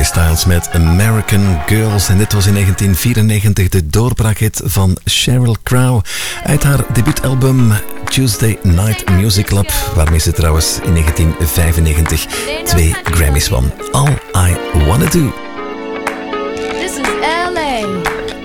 Styles met American Girls. En dit was in 1994 de doorbraakhit van Sheryl Crow uit haar debuutalbum Tuesday Night Music Club, waarmee ze trouwens in 1995 2 Grammys won. All I Wanna Do.